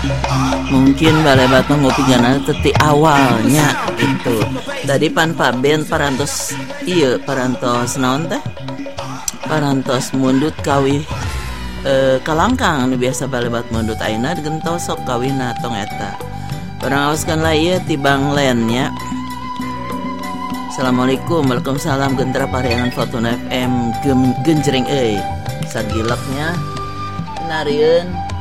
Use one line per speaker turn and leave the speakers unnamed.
Mungkin balebat ngopi jana teti awalnya itu. Tadi pan paben parantos naon teh? Parantos mundut kawih kalangkang nu biasa balebat mundut ayeuna gentos sok kawihna tong eta. Barang awaskan lah ieu tibang lennya. Assalamualaikum, waalaikumsalam gentra pariangan Fortuna FM genjreng euy. Sagileknya narieun